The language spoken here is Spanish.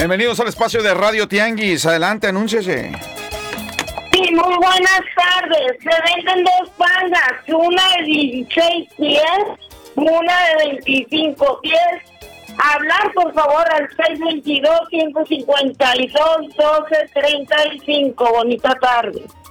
Bienvenidos al espacio de Radio Tianguis. Adelante, anúnciese. Sí, muy buenas tardes. Se venden dos pandas, una de 16 pies, una de 25 pies. Hablar, por favor, al 622-152-1235. Bonita tarde.